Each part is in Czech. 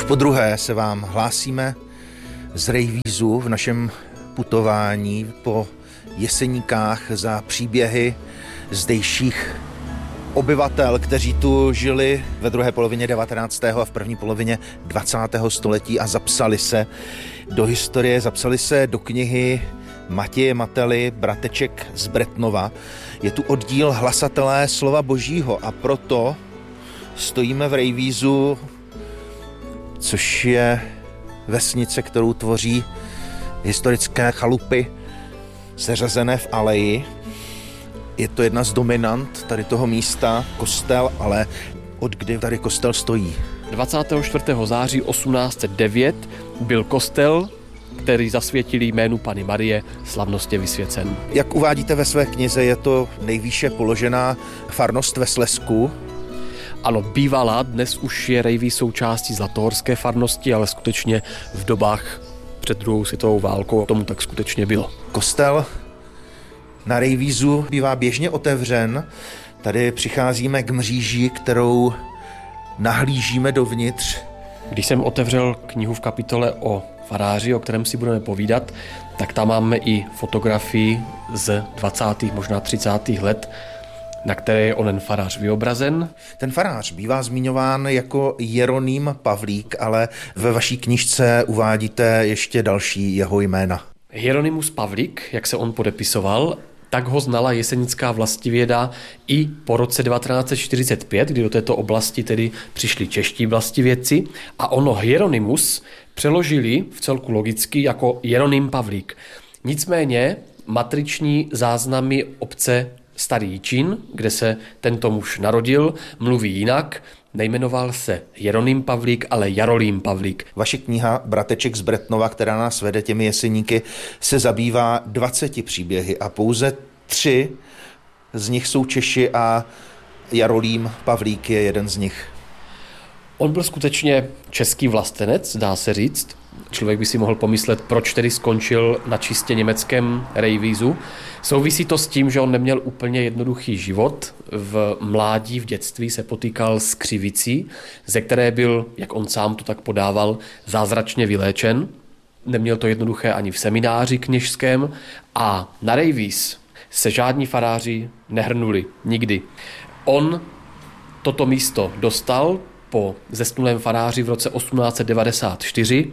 podruhé se vám hlásíme z Rejvízu v našem putování po Jeseníkách za příběhy zdejších obyvatel, kteří tu žili ve druhé polovině 19. a v první polovině 20. století a zapsali se do historie, zapsali se do knihy Matěje Mately, Brateček z Bretnova. Je tu oddíl Hlasatelé slova Božího a proto stojíme v Rejvízu, což je vesnice, kterou tvoří historické chalupy seřazené v aleji. Je to jedna z dominant tady toho místa, kostel, ale od kdy tady kostel stojí? 24. září 1809 byl kostel, který zasvětil jménu Panny Marie, slavnostně vysvěcen. Jak uvádíte ve své knize, je to nejvýše položená farnost ve Slezsku. Ano, bývala, dnes už je Rejvíz součástí zlatohorské farnosti, ale skutečně v dobách před druhou světovou válkou tomu tak skutečně bylo. Kostel na Rejvízu bývá běžně otevřen. Tady přicházíme k mříži, kterou nahlížíme dovnitř. Když jsem otevřel knihu v kapitole o faráři, o kterém si budeme povídat, tak tam máme i fotografii z 20. možná 30. let, na které je onen farář vyobrazen. Ten farář bývá zmiňován jako Jeroným Pavlík, ale ve vaší knižce uvádíte ještě další jeho jména. Hieronymus Pavlík, jak se on podepisoval, tak ho znala jesenická vlastivěda i po roce 1945, kdy do této oblasti tedy přišli čeští vlastivědci a ono Hieronymus přeložili v celku logicky jako Jeroným Pavlík. Nicméně matriční záznamy obce Starý Jičín, kde se tento muž narodil, mluví jinak. Nejmenoval se Jeroným Pavlík, ale Jarolím Pavlík. Vaše kniha Brateček z Bretnova, která nás vede těmi Jeseníky, se zabývá 20 příběhy a pouze 3 z nich jsou Češi a Jarolím Pavlík je jeden z nich. On byl skutečně český vlastenec, dá se říct. Člověk by si mohl pomyslet, proč tedy skončil na čistě německém Rejvízu. Souvisí to s tím, že on neměl úplně jednoduchý život. V mládí, v dětství se potýkal s křivicí, ze které byl, jak on sám to tak podával, zázračně vyléčen. Neměl to jednoduché ani v semináři kněžském a na Rejvíz se žádní faráři nehrnuli nikdy. On toto místo dostal po zesnulém faráři v roce 1894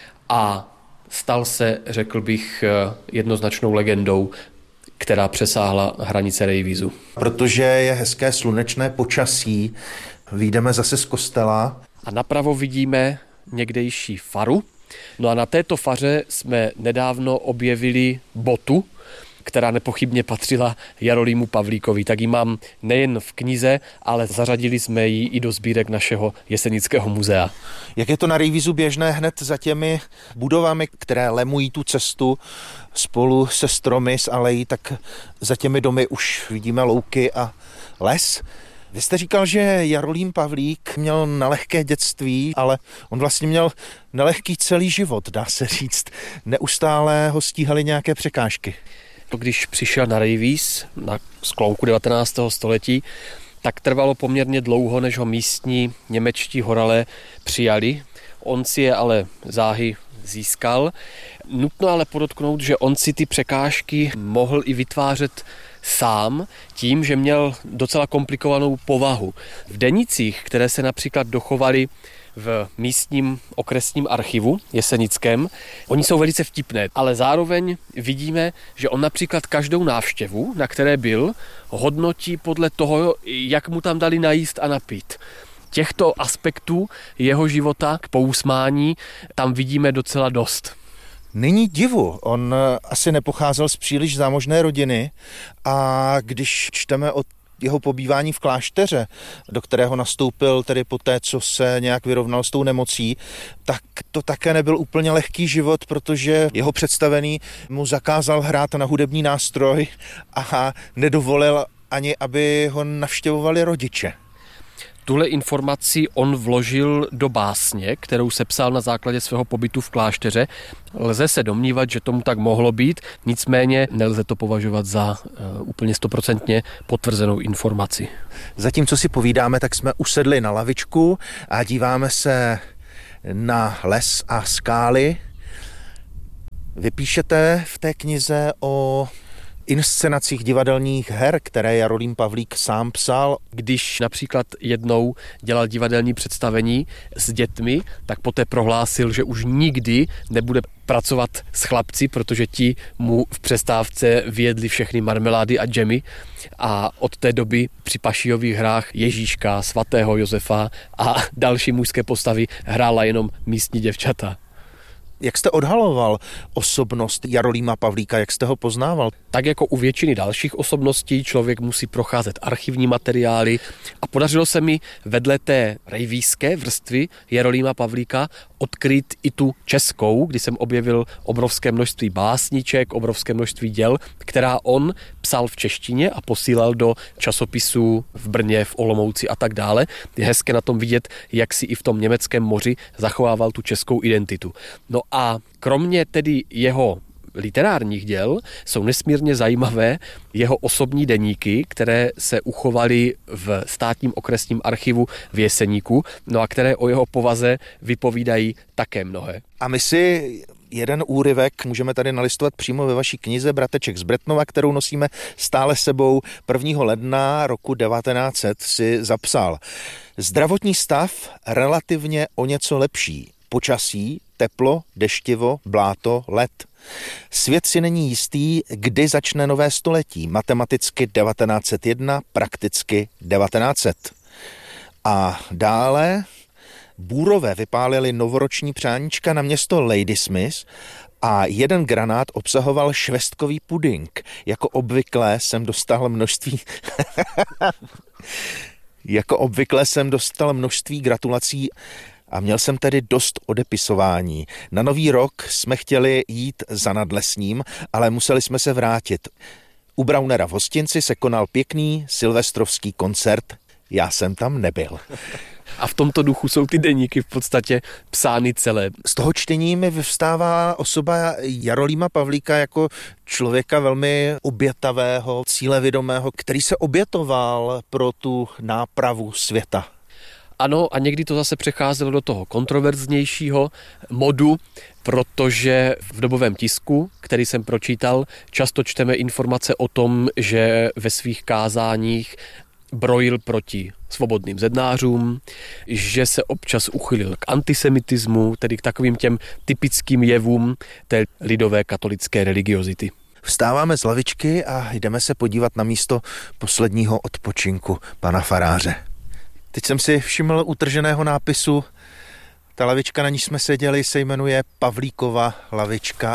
a stal se, řekl bych, jednoznačnou legendou, která přesáhla hranice Rejvízu. Protože je hezké slunečné počasí, vyjdeme zase z kostela. A napravo vidíme někdejší faru. No a na této faře jsme nedávno objevili botu, která nepochybně patřila Jarolímu Pavlíkovi. Tak ji mám nejen v knize, ale zařadili jsme ji i do sbírek našeho Jesenického muzea. Jak je to na Rejvízu běžné hned za těmi budovami, které lemují tu cestu spolu se stromy z alejí, tak za těmi domy už vidíme louky a les. Vy jste říkal, že Jarolím Pavlík měl nelehké dětství, ale on vlastně měl nelehký celý život, dá se říct. Neustále ho stíhaly nějaké překážky. Když přišel na Rejvíz na sklouku 19. století, tak trvalo poměrně dlouho, než ho místní němečtí horalé přijali. On si je ale záhy získal. Nutno ale podotknout, že on si ty překážky mohl i vytvářet sám tím, že měl docela komplikovanou povahu. V denících, které se například dochovaly v místním okresním archivu jesenickém, oni jsou velice vtipné, ale zároveň vidíme, že on například každou návštěvu, na které byl, hodnotí podle toho, jak mu tam dali najíst a napít. Těchto aspektů jeho života k pousmání tam vidíme docela dost. Není divu, on asi nepocházel z příliš zámožné rodiny a když čteme o jeho pobývání v klášteře, do kterého nastoupil tedy poté, co se nějak vyrovnal s tou nemocí, tak to také nebyl úplně lehký život, protože jeho představený mu zakázal hrát na hudební nástroj a nedovolil ani, aby ho navštěvovali rodiče. Tuhle informaci on vložil do básně, kterou sepsal na základě svého pobytu v klášteře. Lze se domnívat, že tomu tak mohlo být, nicméně nelze to považovat za úplně 100% potvrzenou informaci. Zatímco si povídáme, tak jsme usedli na lavičku a díváme se na les a skály. Vypíšete v té knize o inscenacích divadelních her, které Jarolím Pavlík sám psal. Když například jednou dělal divadelní představení s dětmi, tak poté prohlásil, že už nikdy nebude pracovat s chlapci, protože ti mu v přestávce vyjedli všechny marmelády a džemy a od té doby při Pašijových hrách Ježíška, svatého Josefa a další mužské postavy hrála jenom místní děvčata. Jak jste odhaloval osobnost Jarolíma Pavlíka, jak jste ho poznával? Tak jako u většiny dalších osobností člověk musí procházet archivní materiály a podařilo se mi vedle té rejvíské vrstvy Jarolíma Pavlíka odkryt i tu českou, kdy jsem objevil obrovské množství básniček, obrovské množství děl, která on psal v češtině a posílal do časopisů v Brně, v Olomouci a tak dále. Je hezké na tom vidět, jak si i v tom německém moři zachovával tu českou identitu. No a kromě tedy jeho literárních děl jsou nesmírně zajímavé jeho osobní deníky, které se uchovaly v státním okresním archivu v Jeseníku, no a které o jeho povaze vypovídají také mnohé. A my si jeden úryvek můžeme tady nalistovat přímo ve vaší knize Brateček z Bretnova, kterou nosíme stále sebou. 1. ledna roku 1900 si zapsal: zdravotní stav relativně o něco lepší. Počasí, teplo, deštivo, bláto, led. Svět si není jistý, kdy začne nové století. Matematicky 1901, prakticky 1900. A dále Bůrové vypálili novoroční přáníčka na město Ladysmith a jeden granát obsahoval švestkový puding. Jako obvykle jsem dostal množství gratulací a měl jsem tedy dost odepisování. Na Nový rok jsme chtěli jít za Nadlesním, ale museli jsme se vrátit. U Braunera v hostinci se konal pěkný silvestrovský koncert. Já jsem tam nebyl. A v tomto duchu jsou ty deníky v podstatě psány celé. Z toho čtení mi vyvstává osoba Jarolíma Pavlíka jako člověka velmi obětavého, cílevědomého, který se obětoval pro tu nápravu světa. Ano, a někdy to zase přecházelo do toho kontroverznějšího modu, protože v dobovém tisku, který jsem pročítal, často čteme informace o tom, že ve svých kázáních brojil proti svobodným zednářům, že se občas uchylil k antisemitismu, tedy k takovým těm typickým jevům té lidové katolické religiozity. Vstáváme z lavičky a jdeme se podívat na místo posledního odpočinku pana faráře. Teď jsem si všiml utrženého nápisu. Ta lavička, na níž jsme seděli, se jmenuje Pavlíkova lavička.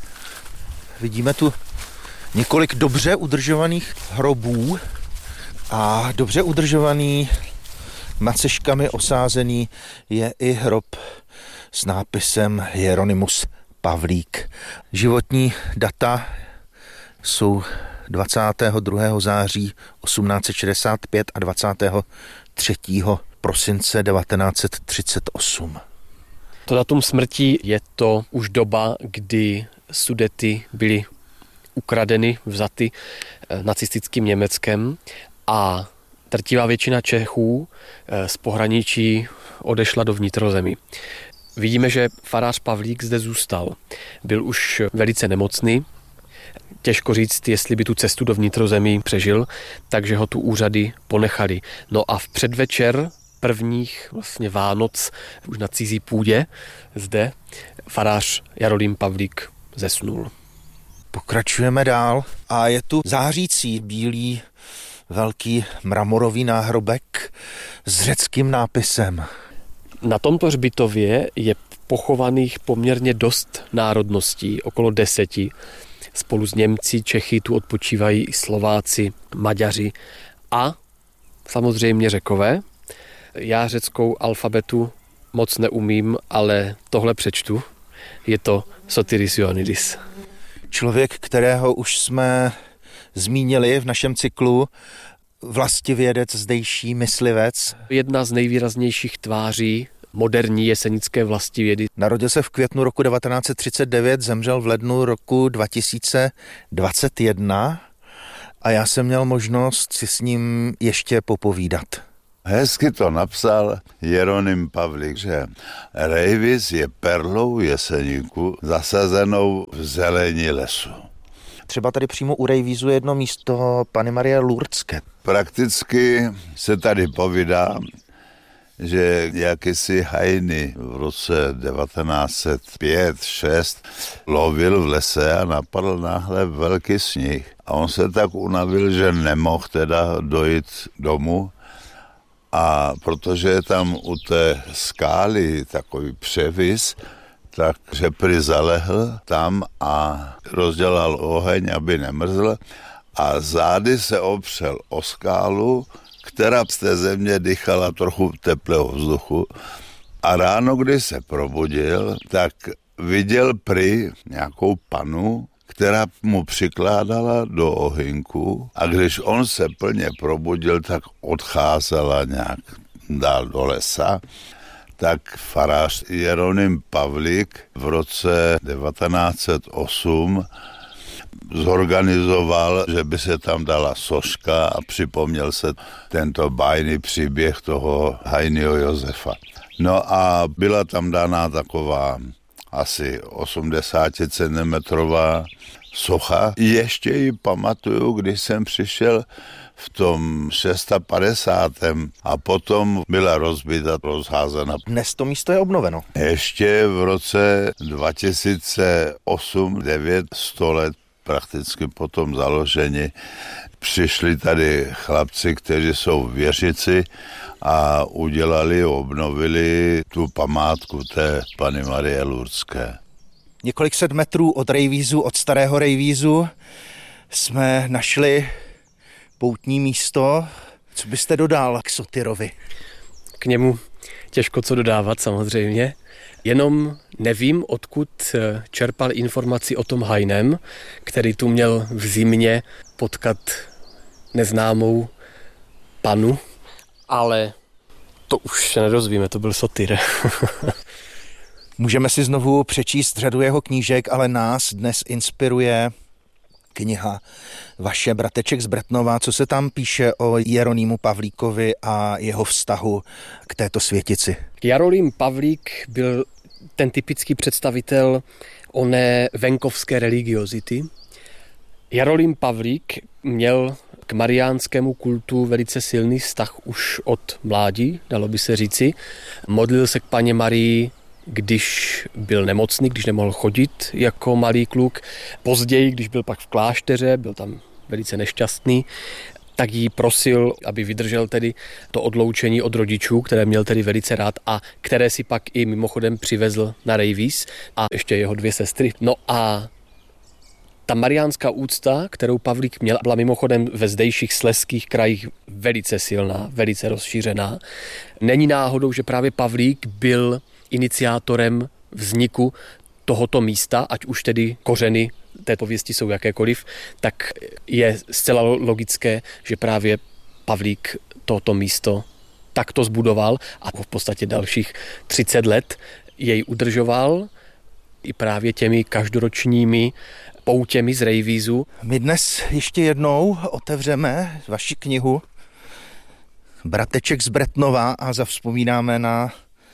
Vidíme tu několik dobře udržovaných hrobů a dobře udržovaný, maceškami osázený je i hrob s nápisem Hieronymus Pavlík. Životní data jsou 22. září 1865 a 23. prosince 1938. To datum smrti je to už doba, kdy Sudety byly ukradeny, vzaty nacistickým Německem a drtivá většina Čechů z pohraničí odešla do vnitrozemí. Vidíme, že farář Pavlík zde zůstal. Byl už velice nemocný, těžko říct, jestli by tu cestu do vnitrozemí přežil, takže ho tu úřady ponechali. No a v předvečer prvních vlastně Vánoc už na cizí půdě zde farář Jarolím Pavlík zesnul. Pokračujeme dál a je tu zářící bílý velký mramorový náhrobek s řeckým nápisem. Na tomto hřbitově je pochovaných poměrně dost národností, okolo 10. Spolu s Němci, Čechy tu odpočívají i Slováci, Maďaři a samozřejmě Řekové. Já řeckou alfabetu moc neumím, ale tohle přečtu. Je to Sotiris Ioannidis. Člověk, kterého už jsme zmínili v našem cyklu, vlastivědec, zdejší myslivec. Jedna z nejvýraznějších tváří moderní jesenické vlastivědy. Narodil se v květnu roku 1939, zemřel v lednu roku 2021 a já jsem měl možnost si s ním ještě popovídat. Hezky to napsal Jeroným Pavlík, že Rejvíz je perlou Jeseníku zasazenou v zelení lesu. Třeba tady přímo u Rejvízu je jedno místo Panny Marie Lurdské. Prakticky se tady povídá, že jakýsi hajny v roce 1905-6 lovil v lese a napadl náhle velký sníh. A on se tak unavil, že nemohl teda dojít domů. A protože je tam u té skály takový převis, takže prý zalehl tam a rozdělal oheň, aby nemrzl. A zády se opřel o skálu, která z té země dýchala trochu teplého vzduchu. A ráno, když se probudil, tak viděl prý nějakou panu, která mu přikládala do ohynku. A když on se plně probudil, tak odcházela nějak dál do lesa. Tak farář Jeroným Pavlík v roce 1908 zorganizoval, že by se tam dala soška a připomněl se tento bájný příběh toho hajného Josefa. No a byla tam dána taková asi 80 cm socha. Ještě ji pamatuju, když jsem přišel v tom 650. a potom byla rozbita, rozházena. Dnes to místo je obnoveno. Ještě v roce 2008-9, 100 let prakticky po tom založení, přišli tady chlapci, kteří jsou věříci a udělali, obnovili tu památku té Panny Marie Lurdské. Několik set metrů od Rejvízu, od starého Rejvízu, jsme našli poutní místo. Co byste dodal k Sotyrovi? K němu těžko co dodávat samozřejmě. Jenom nevím, odkud čerpal informaci o tom hajnem, který tu měl v zimě potkat neznámou panu, ale to už se nedozvíme, to byl Sotyr. Můžeme si znovu přečíst řadu jeho knížek, ale nás dnes inspiruje kniha vaše Brateček z Bretnova. Co se tam píše o Jeronýmu Pavlíkovi a jeho vztahu k této světici? Jeroným Pavlík byl ten typický představitel oné venkovské religiozity. Jeroným Pavlík měl k mariánskému kultu velice silný vztah už od mládí, dalo by se říci. Modlil se k Panně Marii, když byl nemocný, když nemohl chodit jako malý kluk. Později, když byl pak v klášteře, byl tam velice nešťastný, tak jí prosil, aby vydržel tedy to odloučení od rodičů, které měl tedy velice rád a které si pak i mimochodem přivezl na Rejvíz a ještě jeho 2 sestry. No a ta mariánská úcta, kterou Pavlík měl, byla mimochodem ve zdejších slezských krajích velice silná, velice rozšířená. Není náhodou, že právě Pavlík byl iniciátorem vzniku tohoto místa, ať už tedy kořeny té pověsti jsou jakékoliv, tak je zcela logické, že právě Pavlík toto místo takto zbudoval a v podstatě dalších 30 let jej udržoval i právě těmi každoročními poutěmi z Rejvízu. My dnes ještě jednou otevřeme vaši knihu Brateček z Bretnova a zavzpomínáme na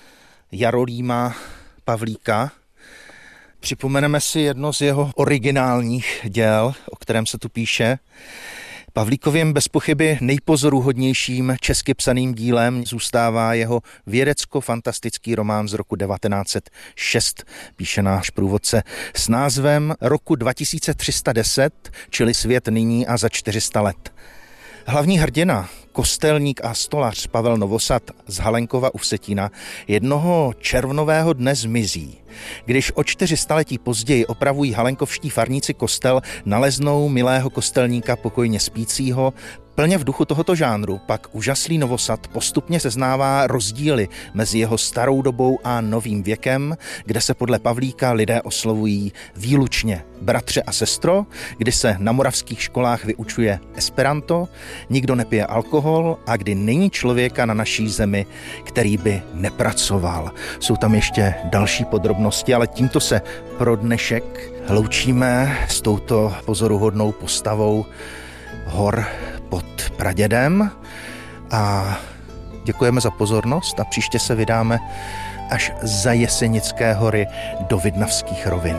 Jeronýma Pavlíka. Připomeneme si jedno z jeho originálních děl, o kterém se tu píše. Pavlíkovým bez pochyby nejpozoruhodnějším česky psaným dílem zůstává jeho vědecko-fantastický román z roku 1906, píše náš průvodce, s názvem Roku 2310, čili Svět nyní a za 400 let. Hlavní hrdina, kostelník a stolař Pavel Novosad z Halenkova u Vsetína jednoho červnového dne zmizí. Když o 400 letí později opravují halenkovští farníci kostel, naleznou milého kostelníka pokojně spícího. Plně v duchu tohoto žánru pak úžaslý Novosad postupně seznává rozdíly mezi jeho starou dobou a novým věkem, kde se podle Pavlíka lidé oslovují výlučně bratře a sestro, kdy se na moravských školách vyučuje esperanto, nikdo nepije alkohol a kdy není člověka na naší zemi, který by nepracoval. Jsou tam ještě další podrobnosti, ale tímto se pro dnešek loučíme s touto pozoruhodnou postavou hor pod pradědem a Děkujeme za pozornost a příště se vydáme až za Jesenické hory do Vidnavských rovin.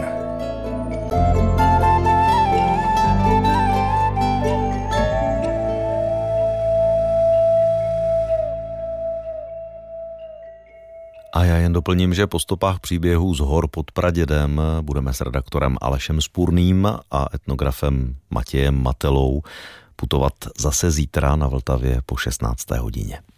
A já jen doplním, že po stopách příběhů z hor pod Pradědem budeme s redaktorem Alešem Spurným a etnografem Matějem Matelou putovat zase zítra na Vltavě po 16. hodině.